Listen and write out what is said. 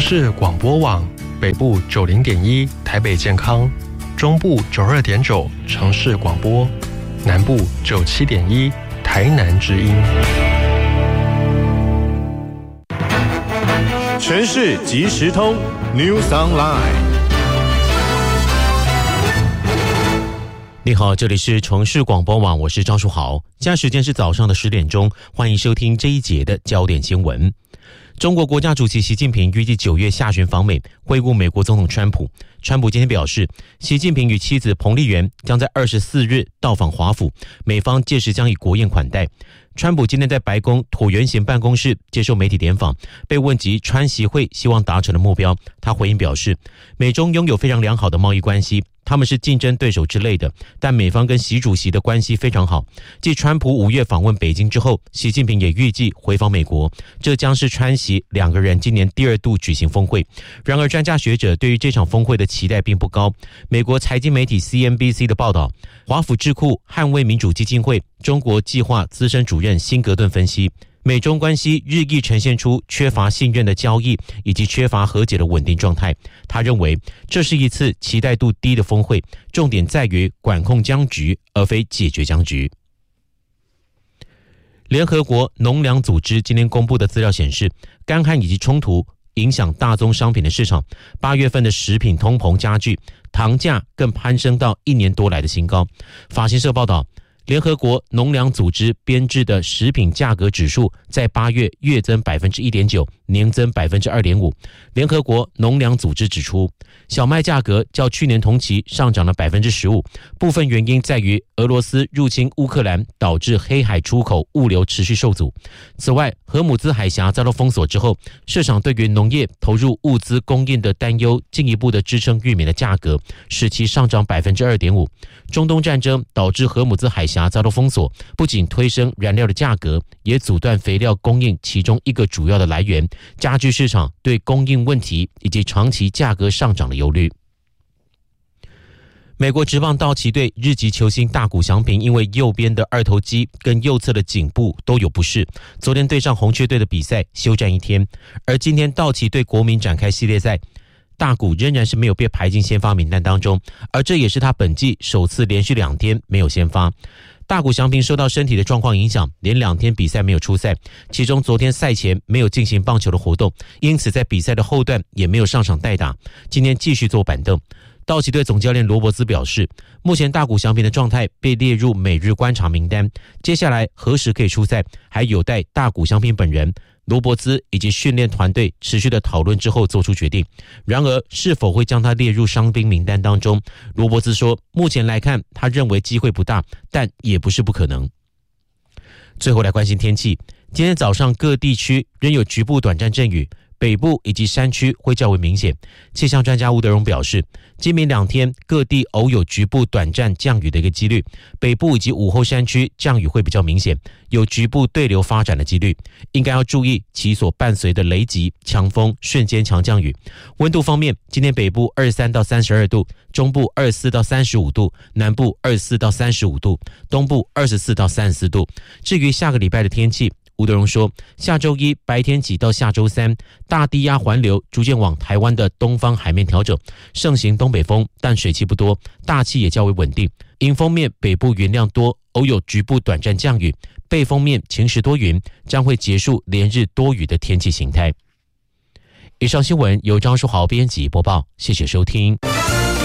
市广播网，北部90.1台北健康，中部92.9城市广播，南部97.1台南之音。 全市即时通 News Online。 你好，这里是城市广播网，我是张书豪。现在时间是早上的10点钟，欢迎收听这一节的焦点新闻。中国国家主席习近平预计9月下旬访美，会晤美国总统川普。川普今天表示，习近平与妻子彭丽媛将在24日到访华府，美方届时将以国宴款待。川普今天在白宫椭圆形办公室接受媒体联访，被问及川习会希望达成的目标，他回应表示，美中拥有非常良好的贸易关系，他们是竞争对手之类的，但美方跟习主席的关系非常好。继川普5月访问北京之后，习近平也预计回访美国，这将是川习两个人今年第2度举行峰会。然而专家学者对于这场峰会的期待并不高。美国财经媒体 CNBC 的报道，华府智库捍卫民主基金会中国计划资深主任辛格顿分析，美中关系日益呈现出缺乏信任的交易以及缺乏和解的稳定状态。他认为这是一次期待度低的峰会，重点在于管控僵局而非解决僵局。联合国农粮组织今天公布的资料显示，干旱以及冲突影响大宗商品的市场，8月份的食品通膨加剧，糖价更攀升到1年多来的新高。法新社报道，联合国农粮组织编制的食品价格指数在8月月增 1.9%， 年增 2.5%。联合国农粮组织指出，小麦价格较去年同期上涨了 15%， 部分原因在于俄罗斯入侵乌克兰，导致黑海出口物流持续受阻。此外，荷姆兹海峡遭到封锁之后，市场对于农业投入物资供应的担忧进一步的支撑玉米的价格，使其上涨 2.5%。中东战争导致荷姆兹海峡遭到封锁，不仅推升燃料的价格，也阻断肥料供应其中一个主要的来源，加剧市场对供应问题以及长期价格上涨的忧虑。美国职棒道奇队日籍球星大谷翔平因为右边的二头肌跟右侧的颈部都有不适，昨天对上红雀队的比赛休战1天，而今天道奇对国民展开系列赛，大谷仍然是没有被排进先发名单当中，而这也是他本季首次连续2天没有先发。大谷翔平受到身体的状况影响，连2天比赛没有出赛，其中昨天赛前没有进行棒球的活动，因此在比赛的后段也没有上场代打，今天继续坐板凳。道奇队总教练罗伯兹表示，目前大谷翔平的状态被列入每日观察名单，接下来何时可以出赛还有待大谷翔平本人、罗伯兹以及训练团队持续的讨论之后做出决定。然而是否会将他列入伤兵名单当中，罗伯兹说，目前来看他认为机会不大，但也不是不可能。最后来关心天气，今天早上各地区仍有局部短暂阵雨，北部以及山区会较为明显。气象专家吴德荣表示，今明2天各地偶有局部短暂降雨的一个几率，北部以及午后山区降雨会比较明显，有局部对流发展的几率，应该要注意其所伴随的雷击、强风、瞬间强降雨。温度方面，今天北部23到32度，中部24到35度，南部24到35度，东部24到34度。至于下个礼拜的天气，吴德荣说，下周1白天起到下周3，大低压环流逐渐往台湾的东方海面调整，盛行东北风，但水汽不多，大气也较为稳定。迎风面北部云量多，偶有局部短暂降雨，背风面晴时多云，将会结束连日多雨的天气形态。以上新闻由张书豪编辑播报，谢谢收听。